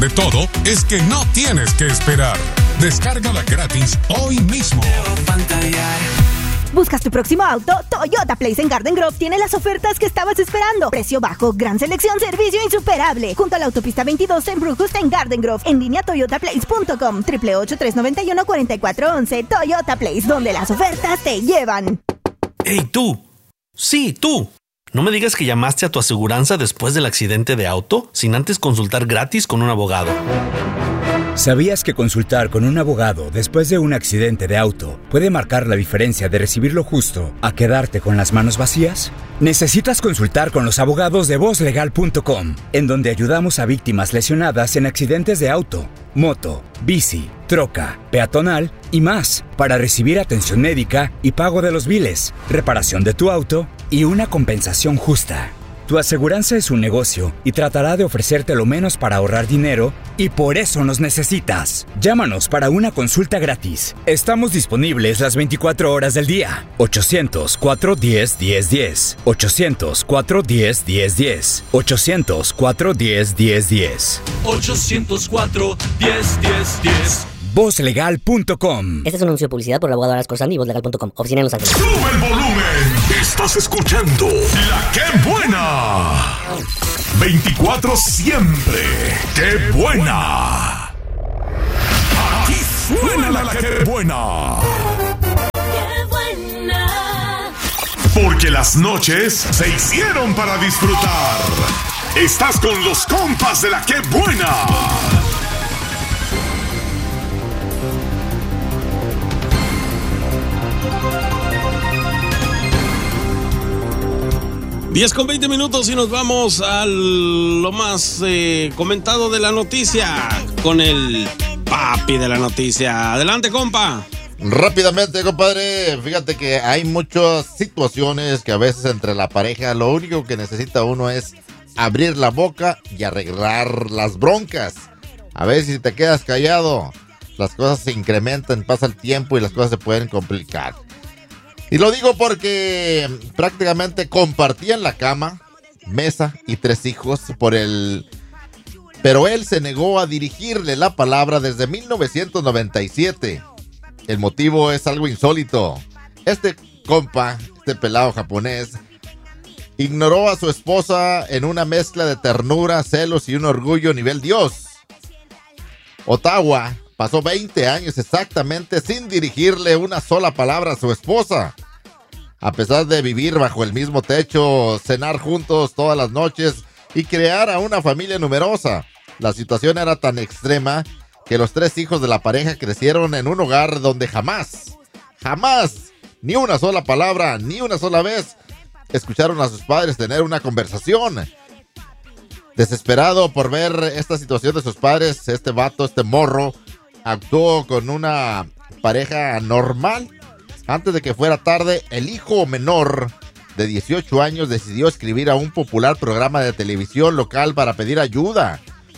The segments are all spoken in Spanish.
De todo es que no tienes que esperar. Descárgala gratis hoy mismo. ¿Buscas tu próximo auto? Toyota Place en Garden Grove tiene las ofertas que estabas esperando. Precio bajo, gran selección, servicio insuperable. Junto a la autopista 22 en Brooklyn en Garden Grove. En línea toyotaplace.com. 888-391-4411. Toyota Place, donde las ofertas te llevan. ¡Ey, tú! Sí, tú. No me digas que llamaste a tu aseguranza después del accidente de auto sin antes consultar gratis con un abogado. ¿Sabías que consultar con un abogado después de un accidente de auto puede marcar la diferencia de recibir lo justo a quedarte con las manos vacías? Necesitas consultar con los abogados de vozlegal.com, en donde ayudamos a víctimas lesionadas en accidentes de auto, moto, bici, troca, peatonal y más, para recibir atención médica y pago de los biles, reparación de tu auto y una compensación justa. Tu aseguranza es un negocio y tratará de ofrecerte lo menos para ahorrar dinero, y por eso nos necesitas. Llámanos para una consulta gratis. Estamos disponibles las 24 horas del día. 800-410-1010. 800-410-1010. 800-410-1010. 800-410-1010. Vozlegal.com. Este es un anuncio de publicidad por el abogado Arasco Sandy y Vozlegal.com. Oficina en Los Ángeles. ¡Sube el volumen! Estás escuchando La ¡Qué Buena! 24 siempre. ¡Qué buena! Aquí suena La ¡Qué Buena! ¡Qué buena! Porque las noches se hicieron para disfrutar. Estás con los compas de La ¡Qué Buena! 10:20 y nos vamos a lo más comentado de la noticia con el papi de la noticia. Adelante, compa. Rápidamente, compadre, fíjate que hay muchas situaciones que a veces entre la pareja lo único que necesita uno es abrir la boca y arreglar las broncas. A veces si te quedas callado, las cosas se incrementan, pasa el tiempo y las cosas se pueden complicar. Y lo digo porque prácticamente compartían la cama, mesa y 3 hijos pero él se negó a dirigirle la palabra desde 1997. El motivo es algo insólito. Este compa, este pelado japonés, ignoró a su esposa en una mezcla de ternura, celos y un orgullo nivel Dios. Ottawa pasó 20 años exactamente sin dirigirle una sola palabra a su esposa. A pesar de vivir bajo el mismo techo, cenar juntos todas las noches y crear a una familia numerosa, la situación era tan extrema que los 3 hijos de la pareja crecieron en un hogar donde jamás, ni una sola palabra, ni una sola vez, escucharon a sus padres tener una conversación. Desesperado por ver esta situación de sus padres, este morro, actuó con una pareja normal. Antes de que fuera tarde, el hijo menor de 18 años decidió escribir a un popular programa de televisión local para pedir ayuda.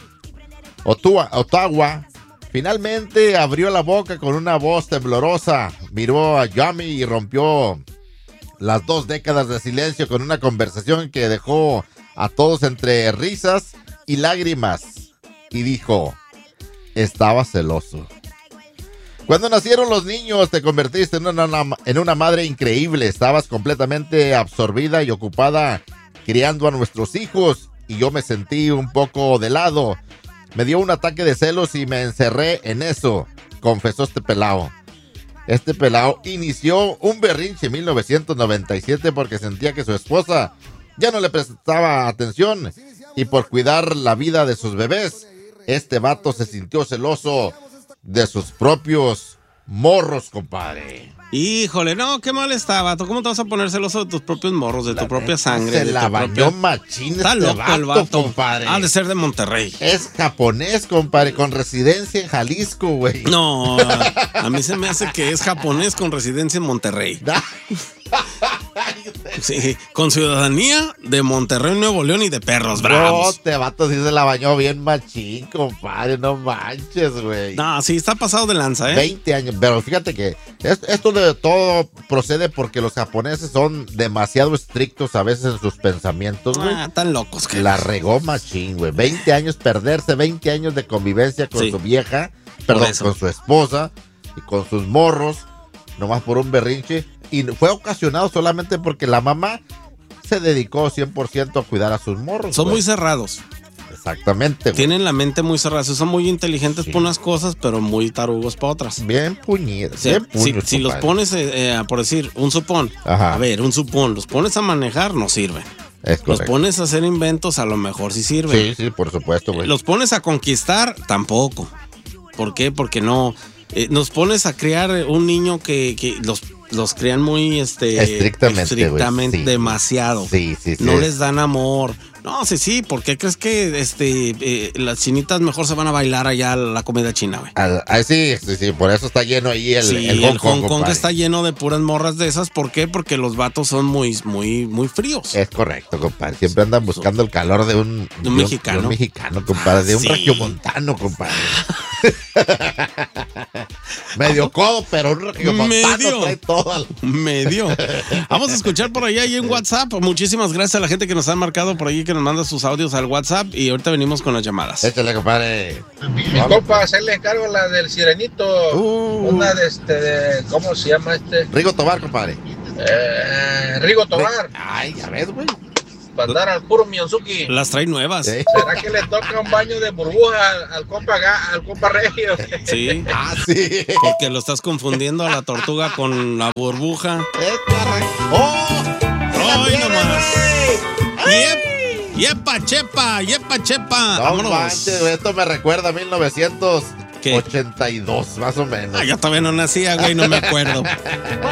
Ottawa finalmente abrió la boca con una voz temblorosa, miró a Yami y rompió las 2 décadas de silencio con una conversación que dejó a todos entre risas y lágrimas, y dijo: estaba celoso. Cuando nacieron los niños te convertiste en una madre increíble. Estabas completamente absorbida y ocupada criando a nuestros hijos, y yo me sentí un poco de lado. Me dio un ataque de celos y me encerré en eso, confesó este pelao. Este pelao inició un berrinche en 1997 porque sentía que su esposa ya no le prestaba atención, y por cuidar la vida de sus bebés, este vato se sintió celoso de sus propios morros, compadre. Híjole, no, qué mal estaba. ¿Cómo te vas a poner celoso de tus propios morros, de tu propia sangre? Se la bañó machín. Está loco el vato, compadre. Ha de ser de Monterrey. Es japonés, compadre, con residencia en Jalisco, güey. No, a mí se me hace que es japonés con residencia en Monterrey. Sí, con ciudadanía de Monterrey, Nuevo León y de Perros Bravos. No, este vato sí se la bañó bien machín, compadre, no manches, güey. No, sí, está pasado de lanza, 20 años, pero fíjate que esto de todo procede porque los japoneses son demasiado estrictos a veces en sus pensamientos, güey. Tan locos que... La regó machín, güey. 20 años perderse, 20 años de convivencia con su vieja, con su esposa y con sus morros, nomás por un berrinche. Y fue ocasionado solamente porque la mamá se dedicó 100% a cuidar a sus morros. Son muy cerrados. Exactamente, güey. Tienen la mente muy cerrada. Son muy inteligentes por unas cosas, pero muy tarugos para otras. Bien puñidos. O sea, si los pones, por decir, un supón. Ajá. A ver, un supón. Los pones a manejar, no sirven. Los pones a hacer inventos, a lo mejor sí sirven. Sí, por supuesto, güey. Los pones a conquistar, tampoco. ¿Por qué? Porque no. Nos pones a criar un niño que los crían muy estrictamente, sí, demasiado. Sí. No les dan amor. No, sí, ¿por qué crees que las chinitas mejor se van a bailar allá la comida china, güey? Sí, por eso está lleno ahí el Hong Kong está lleno de puras morras de esas. ¿Por qué? Porque los vatos son muy fríos. Es correcto, compadre. Siempre andan buscando el calor de un mexicano. De un mexicano, compadre. De un regiomontano, compadre. Medio codo, pero un regiomontano trae todo. Medio. Vamos a escuchar por ahí en WhatsApp. Muchísimas gracias a la gente que nos han marcado por ahí, que nos manda sus audios al WhatsApp, y ahorita venimos con las llamadas. Échale, compadre. Mi compa, hacerle encargo la del Sirenito. Una de ¿cómo se llama Rigo Tobar, compadre. Rigo Tobar. Ay, ya ves, güey. Para andar al puro Miyonzuki. Las trae nuevas. ¿Será que le toca un baño de burbuja al compa Regio? Sí. Sí. Porque lo estás confundiendo a la tortuga con la burbuja. ¡Ay, nomás! ¡Yepa, chepa! No, vámonos. Manches, esto me recuerda a 1982, más o menos. Yo todavía no nacía, güey, no me acuerdo.